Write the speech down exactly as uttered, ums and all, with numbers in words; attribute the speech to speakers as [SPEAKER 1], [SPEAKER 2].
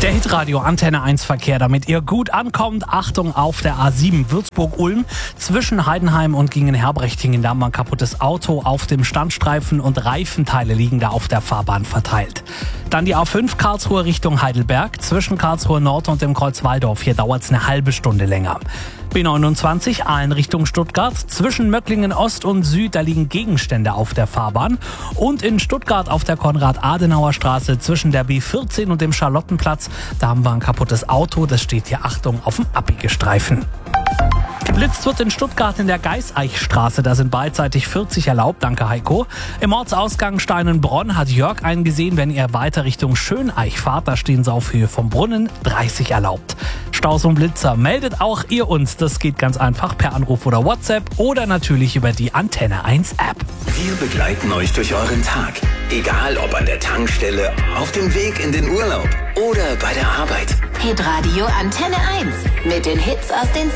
[SPEAKER 1] Der Hitradio Antenne eins Verkehr, damit ihr gut ankommt. Achtung auf der A sieben Würzburg-Ulm. Zwischen Heidenheim und Gingen-Herbrechting da haben wir ein kaputtes Auto auf dem Standstreifen und Reifenteile liegen da auf der Fahrbahn verteilt. Dann die A fünf Karlsruhe Richtung Heidelberg. Zwischen Karlsruhe Nord und dem Kreuz Walldorf. Hier dauert es eine halbe Stunde länger. B neunundzwanzig Aalen Richtung Stuttgart. Zwischen Möcklingen Ost und Süd, da liegen Gegenstände auf der Fahrbahn. Und in Stuttgart auf der Konrad-Adenauer-Straße zwischen der B vierzehn und dem Charlottenplatz, da haben wir ein kaputtes Auto. Das steht hier, Achtung, auf dem Abbiegestreifen. Geblitzt wird in Stuttgart in der Geiseichstraße. Da sind beidseitig vierzig erlaubt. Danke, Heiko. Im Ortsausgang Steinenbronn hat Jörg einen gesehen. Wenn ihr weiter Richtung Schöneich fahrt, da stehen sie auf Höhe vom Brunnen. dreißig erlaubt. Staus und Blitzer, meldet auch ihr uns. Das geht ganz einfach per Anruf oder WhatsApp oder natürlich über die Antenne eins App.
[SPEAKER 2] Wir begleiten euch durch euren Tag. Egal ob an der Tankstelle, auf dem Weg in den Urlaub oder bei der Arbeit.
[SPEAKER 3] Hitradio Antenne eins mit den Hits aus den